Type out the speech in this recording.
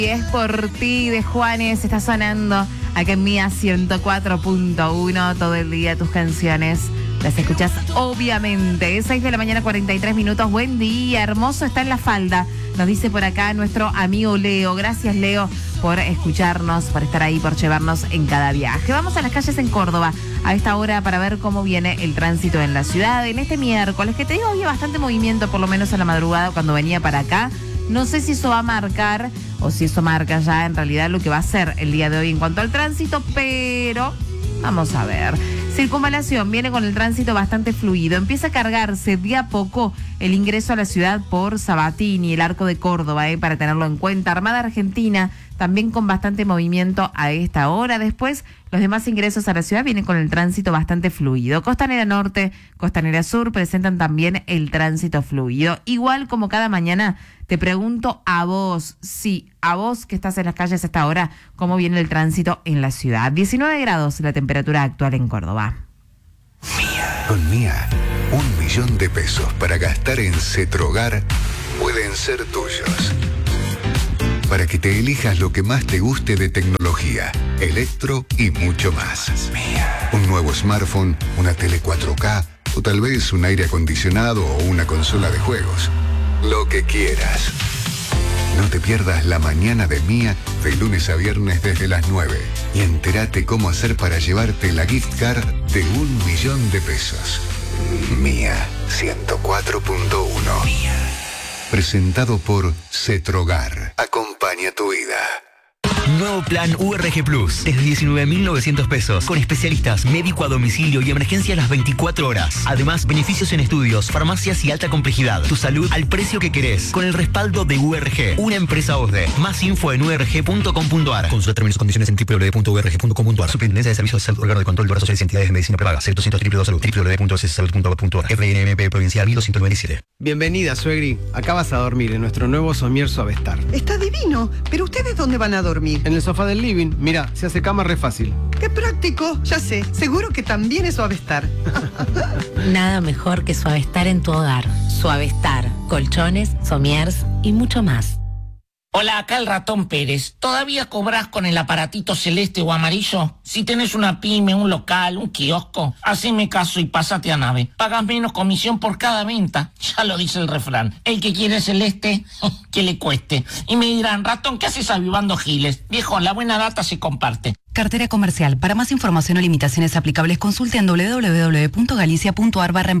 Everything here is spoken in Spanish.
Y es por ti de Juanes, está sonando acá en Mía 104.1 todo el día tus canciones. Las escuchas obviamente. 6 de la mañana, 43 minutos. Buen día, hermoso está en la falda. Nos dice por acá nuestro amigo Leo. Gracias, Leo, por escucharnos, por estar ahí, por llevarnos en cada viaje. Vamos a las calles en Córdoba a esta hora para ver cómo viene el tránsito en la ciudad. En este miércoles, que te digo, había bastante movimiento, por lo menos a la madrugada cuando venía para acá. No sé si eso va a marcar o si eso marca ya en realidad lo que va a ser el día de hoy en cuanto al tránsito, pero vamos a ver. Circunvalación viene con el tránsito bastante fluido. Empieza a cargarse de a poco el ingreso a la ciudad por Sabatini, el Arco de Córdoba, para tenerlo en cuenta. Armada Argentina también con bastante movimiento a esta hora. Después, los demás ingresos a la ciudad vienen con el tránsito bastante fluido. Costanera Norte, Costanera Sur presentan también el tránsito fluido. Igual como cada mañana, te pregunto a vos, sí, a vos que estás en las calles a esta hora, ¿cómo viene el tránsito en la ciudad? 19 grados la temperatura actual en Córdoba. Mía. Con Mía, 1 millón de pesos para gastar en Cetrogar pueden ser tuyos. Para que te elijas lo que más te guste de tecnología, electro y mucho más. Un nuevo smartphone, una tele 4K o tal vez un aire acondicionado o una consola de juegos. Lo que quieras. No te pierdas la mañana de Mía de lunes a viernes desde las 9 y entérate cómo hacer para llevarte la gift card de 1 millón de pesos. Mía 104.1. Presentado por Cetrogar. Acompaña tu vida. Nuevo plan URG Plus, desde 19.900 pesos, con especialistas, médico a domicilio y emergencia a las 24 horas. Además, beneficios en estudios, farmacias y alta complejidad. Tu salud al precio que querés, con el respaldo de URG, una empresa OSDE. Más info en urg.com.ar. Consulta términos y condiciones en www.urg.com.ar. Superintendencia de Servicios de Salud, órgano de control de obras sociales y entidades de medicina prepaga. 0200 Salud, www.cssalud.gov.ar. RNMP Provincial 1297. Bienvenida, suegri. Acá vas a dormir en nuestro nuevo somier Suavestar. Está divino, pero ¿ustedes dónde van a dormir? En el sofá del living. Mira, se hace cama re fácil. ¡Qué práctico! Ya sé, seguro que también es Suavestar. Nada mejor que Suavestar en tu hogar. Suavestar, colchones, somiers y mucho más. Hola, acá el Ratón Pérez. ¿Todavía cobrás con el aparatito celeste o amarillo? Si tenés una pyme, un local, un kiosco, haceme caso y pásate a Nave. Pagas menos comisión por cada venta. Ya lo dice el refrán. El que quiere celeste, que le cueste. Y me dirán, Ratón, ¿qué haces avivando giles? Viejo, la buena data se comparte. Cartera comercial. Para más información o limitaciones aplicables, consulte en www.galicia.ar/empresa.